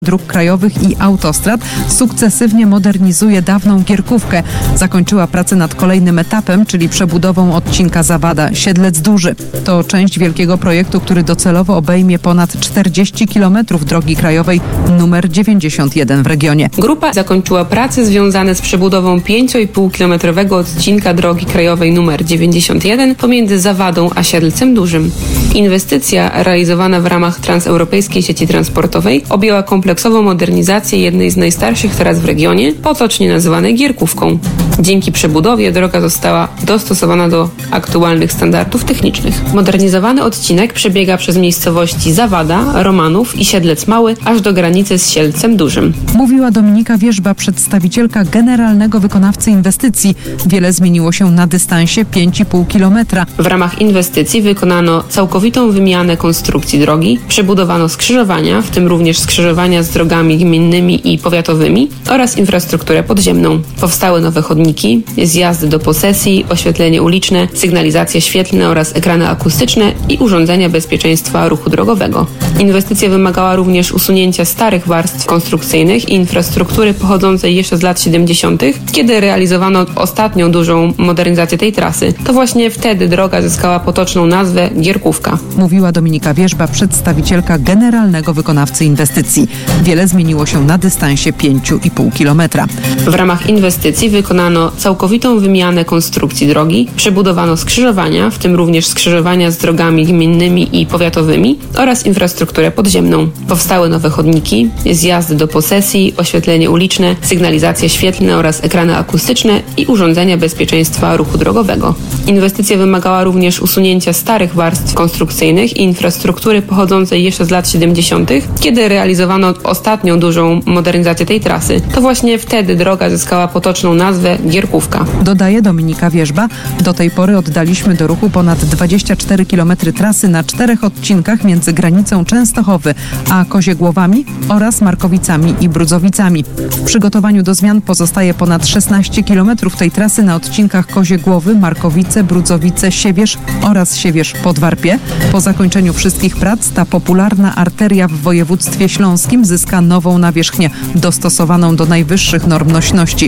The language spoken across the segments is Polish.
Dróg krajowych i autostrad sukcesywnie modernizuje dawną Gierkówkę. Zakończyła pracę nad kolejnym etapem, czyli przebudową odcinka Zawada-Siedlec Duży. To część wielkiego projektu, który docelowo obejmie ponad 40 km drogi krajowej numer 91 w regionie. Grupa zakończyła prace związane z przebudową 5,5-kilometrowego odcinka drogi krajowej numer 91 pomiędzy Zawadą a Siedlcem Dużym. Inwestycja realizowana w ramach transeuropejskiej sieci transportowej objęła kompleksową modernizację jednej z najstarszych tras w regionie, potocznie nazywanej Gierkówką. Dzięki przebudowie droga została dostosowana do aktualnych standardów technicznych. Modernizowany odcinek przebiega przez miejscowości Zawada, Romanów i Siedlec Mały, aż do granicy z Siedlcem Dużym. Mówiła Dominika Wierzba, przedstawicielka generalnego wykonawcy inwestycji. Wiele zmieniło się na dystansie 5,5 km. W ramach inwestycji wykonano całkowitą wymianę konstrukcji drogi, przebudowano skrzyżowania, w tym również skrzyżowania z drogami gminnymi i powiatowymi oraz infrastrukturę podziemną. Powstały nowe chodniki, zjazdy do posesji, oświetlenie uliczne, sygnalizacje świetlne oraz ekrany akustyczne i urządzenia bezpieczeństwa ruchu drogowego. Inwestycja wymagała również usunięcia starych warstw konstrukcyjnych i infrastruktury pochodzącej jeszcze z lat 70., kiedy realizowano ostatnią dużą modernizację tej trasy. To właśnie wtedy droga zyskała potoczną nazwę Gierkówka. Mówiła Dominika Wierzba, przedstawicielka generalnego wykonawcy inwestycji. Wiele zmieniło się na dystansie 5,5 km. W ramach inwestycji wykonano całkowitą wymianę konstrukcji drogi, przebudowano skrzyżowania, w tym również skrzyżowania z drogami gminnymi i powiatowymi oraz infrastrukturę podziemną. Powstały nowe chodniki, zjazdy do posesji, oświetlenie uliczne, sygnalizacje świetlne oraz ekrany akustyczne i urządzenia bezpieczeństwa ruchu drogowego. Inwestycja wymagała również usunięcia starych warstw konstrukcyjnych i infrastruktury pochodzącej jeszcze z lat 70., kiedy realizowano ostatnią dużą modernizację tej trasy. To właśnie wtedy droga zyskała potoczną nazwę Gierkówka. Dodaje Dominika Wierzba, do tej pory oddaliśmy do ruchu ponad 24 km trasy na 4 odcinkach między granicą Częstochowy a Koziegłowami oraz Markowicami i Brudzowicami. W przygotowaniu do zmian pozostaje ponad 16 km tej trasy na odcinkach Koziegłowy, Markowice, Brudzowice, Siewierz oraz Siewierz-Podwarpie. Po zakończeniu wszystkich prac ta popularna arteria w województwie śląskim zyska nową nawierzchnię dostosowaną do najwyższych norm nośności.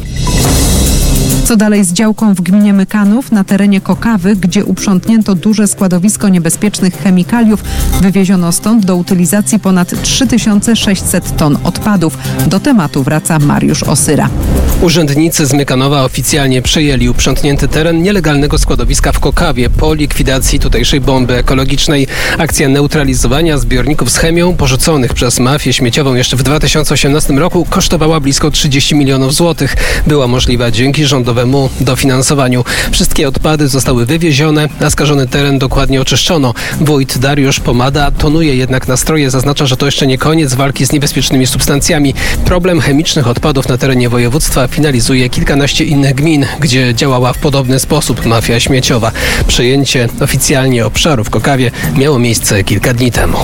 Co dalej z działką w gminie Mykanów na terenie Kokawy, gdzie uprzątnięto duże składowisko niebezpiecznych chemikaliów, wywieziono stąd do utylizacji ponad 3600 ton odpadów. Do tematu wraca Mariusz Osyra. Urzędnicy z Mykanowa oficjalnie przejęli uprzątnięty teren nielegalnego składowiska w Kokawie po likwidacji tutejszej bomby ekologicznej. Akcja neutralizowania zbiorników z chemią porzuconych przez mafię śmieciową jeszcze w 2018 roku kosztowała blisko 30 milionów złotych. Była możliwa dzięki rządowemu dofinansowaniu. Wszystkie odpady zostały wywiezione, a skażony teren dokładnie oczyszczono. Wójt Dariusz Pomada tonuje jednak nastroje, zaznacza, że to jeszcze nie koniec walki z niebezpiecznymi substancjami. Problem chemicznych odpadów na terenie województwa finalizuje kilkanaście innych gmin, gdzie działała w podobny sposób mafia śmieciowa. Przejęcie oficjalnie obszaru w Kokawie miało miejsce kilka dni temu.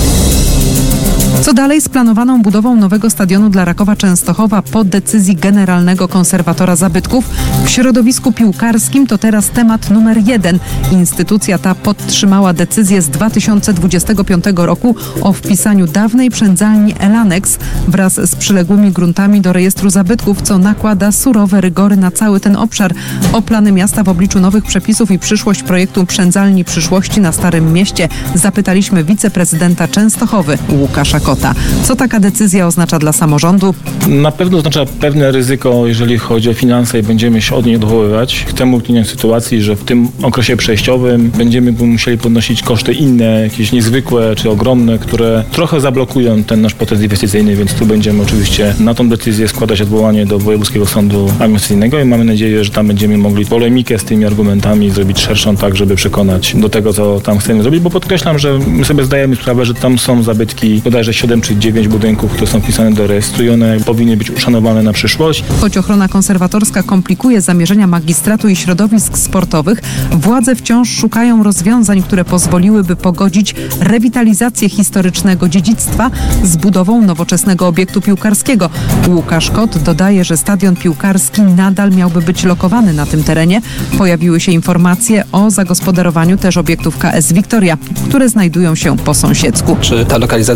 Co dalej z planowaną budową nowego stadionu dla Rakowa Częstochowa po decyzji generalnego konserwatora zabytków? W środowisku piłkarskim to teraz temat numer 1. Instytucja ta podtrzymała decyzję z 2025 roku o wpisaniu dawnej przędzalni Elanex wraz z przyległymi gruntami do rejestru zabytków, co nakłada surowe rygory na cały ten obszar. O plany miasta w obliczu nowych przepisów i przyszłość projektu przędzalni przyszłości na Starym Mieście zapytaliśmy wiceprezydenta Częstochowy Łukasza Kota. Co taka decyzja oznacza dla samorządu? Na pewno oznacza pewne ryzyko, jeżeli chodzi o finanse i będziemy się od niej odwoływać. Chcemy uniknąć sytuacji, że w tym okresie przejściowym będziemy musieli podnosić koszty inne, jakieś niezwykłe czy ogromne, które trochę zablokują ten nasz proces inwestycyjny, więc tu będziemy oczywiście na tą decyzję składać odwołanie do Wojewódzkiego Sądu Administracyjnego i mamy nadzieję, że tam będziemy mogli polemikę z tymi argumentami zrobić szerszą, tak żeby przekonać do tego, co tam chcemy zrobić, bo podkreślam, że my sobie zdajemy sprawę, że tam są zabytki, bodajże 7 czy 9 budynków, które są wpisane do rejestru i one powinny być uszanowane na przyszłość. Choć ochrona konserwatorska komplikuje zamierzenia magistratu i środowisk sportowych, władze wciąż szukają rozwiązań, które pozwoliłyby pogodzić rewitalizację historycznego dziedzictwa z budową nowoczesnego obiektu piłkarskiego. Łukasz Kot dodaje, że stadion piłkarski nadal miałby być lokowany na tym terenie. Pojawiły się informacje o zagospodarowaniu też obiektów KS Wiktoria, które znajdują się po sąsiedzku. Czy ta lokalizacja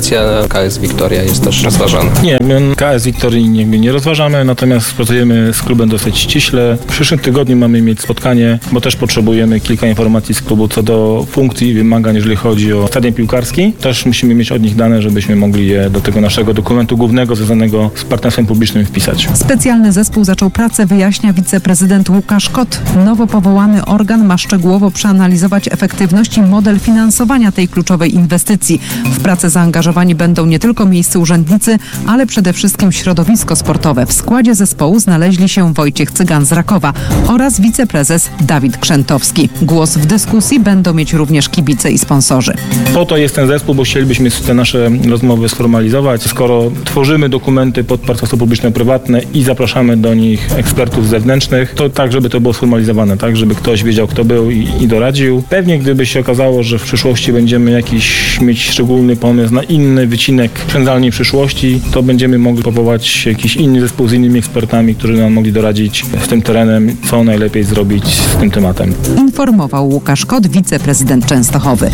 KS Wiktoria jest też rozważany? Nie, my KS Wiktorii jakby nie rozważamy, natomiast pracujemy z klubem dosyć ściśle. W przyszłym tygodniu mamy mieć spotkanie, bo też potrzebujemy kilka informacji z klubu co do funkcji i wymagań, jeżeli chodzi o stadion piłkarski. Też musimy mieć od nich dane, żebyśmy mogli je do tego naszego dokumentu głównego związanego z partnerstwem publicznym wpisać. Specjalny zespół zaczął pracę, wyjaśnia wiceprezydent Łukasz Kot. Nowo powołany organ ma szczegółowo przeanalizować efektywność i model finansowania tej kluczowej inwestycji. W pracę zaangażowani będą nie tylko miejscy urzędnicy, ale przede wszystkim środowisko sportowe. W składzie zespołu znaleźli się Wojciech Cygan z Rakowa oraz wiceprezes Dawid Krzętowski. Głos w dyskusji będą mieć również kibice i sponsorzy. Po to jest ten zespół, bo chcielibyśmy te nasze rozmowy sformalizować. Skoro tworzymy dokumenty pod partnerstwo publiczno-prywatne i zapraszamy do nich ekspertów zewnętrznych, to tak, żeby to było sformalizowane, tak, żeby ktoś wiedział, kto był i doradził. Pewnie gdyby się okazało, że w przyszłości będziemy mieć szczególny pomysł na inny wycinek centralnej przyszłości, to będziemy mogli powołać jakiś inny zespół z innymi ekspertami, którzy nam mogli doradzić z tym terenem, co najlepiej zrobić z tym tematem. Informował Łukasz Kot, wiceprezydent Częstochowy.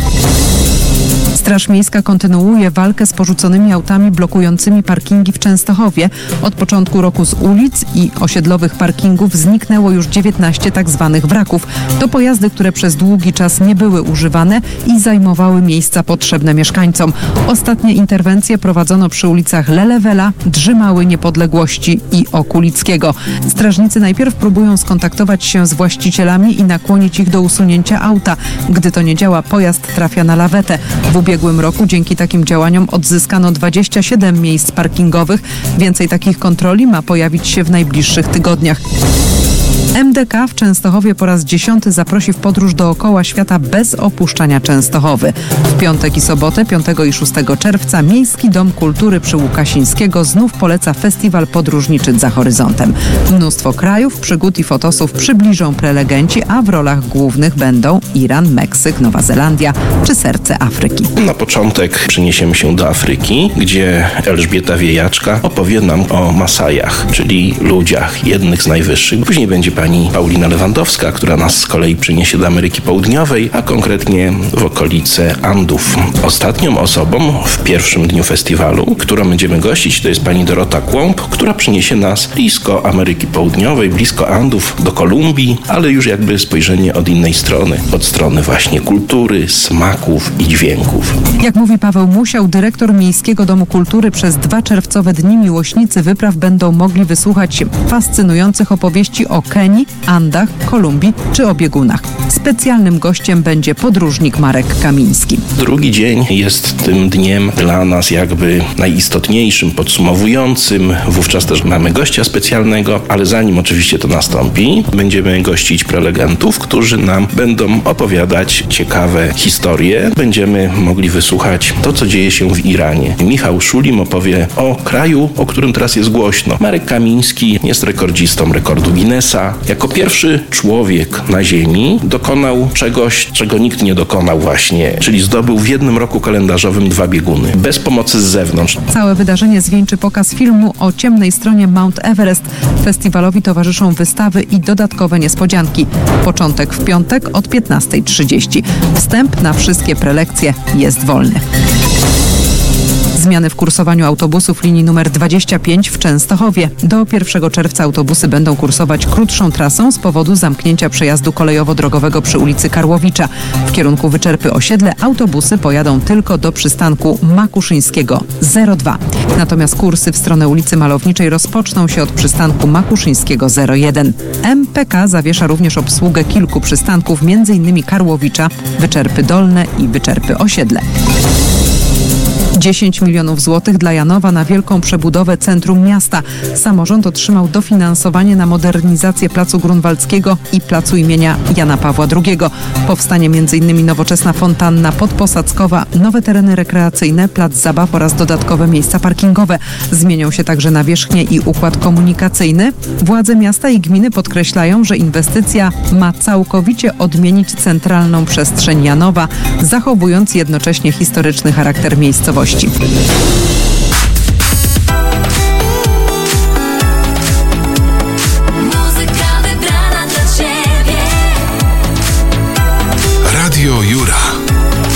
Straż Miejska kontynuuje walkę z porzuconymi autami blokującymi parkingi w Częstochowie. Od początku roku z ulic i osiedlowych parkingów zniknęło już 19 tzw. wraków. To pojazdy, które przez długi czas nie były używane i zajmowały miejsca potrzebne mieszkańcom. Ostatnie interwencje prowadzono przy ulicach Lelewela, Drzymały, Niepodległości i Okulickiego. Strażnicy najpierw próbują skontaktować się z właścicielami i nakłonić ich do usunięcia auta. Gdy to nie działa, pojazd trafia na lawetę. W ubiegłym roku dzięki takim działaniom odzyskano 27 miejsc parkingowych. Więcej takich kontroli ma pojawić się w najbliższych tygodniach. MDK w Częstochowie po raz 10 zaprosi w podróż dookoła świata bez opuszczania Częstochowy. W piątek i sobotę, 5 i 6 czerwca, Miejski Dom Kultury przy Łukasińskiego znów poleca festiwal podróżniczy Za Horyzontem. Mnóstwo krajów, przygód i fotosów przybliżą prelegenci, a w rolach głównych będą Iran, Meksyk, Nowa Zelandia czy serce Afryki. Na początek przeniesiemy się do Afryki, gdzie Elżbieta Wiejaczka opowie nam o Masajach, czyli ludziach, jednych z najwyższych. Później będzie pani Paulina Lewandowska, która nas z kolei przyniesie do Ameryki Południowej, a konkretnie w okolice Andów. Ostatnią osobą w pierwszym dniu festiwalu, którą będziemy gościć, to jest pani Dorota Kłąb, która przyniesie nas blisko Ameryki Południowej, blisko Andów, do Kolumbii, ale już jakby spojrzenie od innej strony, od strony właśnie kultury, smaków i dźwięków. Jak mówi Paweł Musiał, dyrektor Miejskiego Domu Kultury, przez 2 czerwcowe dni miłośnicy wypraw będą mogli wysłuchać fascynujących opowieści o Kenii, Andach, Kolumbii czy o biegunach. Specjalnym gościem będzie podróżnik Marek Kamiński. Drugi dzień jest tym dniem dla nas jakby najistotniejszym, podsumowującym. Wówczas też mamy gościa specjalnego, ale zanim oczywiście to nastąpi, będziemy gościć prelegentów, którzy nam będą opowiadać ciekawe historie. Będziemy mogli wysłuchać to, co dzieje się w Iranie. Michał Szulim opowie o kraju, o którym teraz jest głośno. Marek Kamiński jest rekordzistą rekordu Guinnessa. Jako pierwszy człowiek na Ziemi dokonał czegoś, czego nikt nie dokonał właśnie, czyli zdobył w jednym roku kalendarzowym 2 bieguny, bez pomocy z zewnątrz. Całe wydarzenie zwieńczy pokaz filmu o ciemnej stronie Mount Everest. Festiwalowi towarzyszą wystawy i dodatkowe niespodzianki. Początek w piątek od 15:30. Wstęp na wszystkie prelekcje jest wolny. Zmiany w kursowaniu autobusów linii numer 25 w Częstochowie. Do 1 czerwca autobusy będą kursować krótszą trasą z powodu zamknięcia przejazdu kolejowo-drogowego przy ulicy Karłowicza. W kierunku Wyczerpy Osiedle autobusy pojadą tylko do przystanku Makuszyńskiego 02. Natomiast kursy w stronę ulicy Malowniczej rozpoczną się od przystanku Makuszyńskiego 01. MPK zawiesza również obsługę kilku przystanków, m.in. Karłowicza, Wyczerpy Dolne i Wyczerpy Osiedle. 10 milionów złotych dla Janowa na wielką przebudowę centrum miasta. Samorząd otrzymał dofinansowanie na modernizację Placu Grunwaldzkiego i Placu imienia Jana Pawła II. Powstanie m.in. nowoczesna fontanna podposadzkowa, nowe tereny rekreacyjne, plac zabaw oraz dodatkowe miejsca parkingowe. Zmienią się także nawierzchnie i układ komunikacyjny. Władze miasta i gminy podkreślają, że inwestycja ma całkowicie odmienić centralną przestrzeń Janowa, zachowując jednocześnie historyczny charakter miejscowości.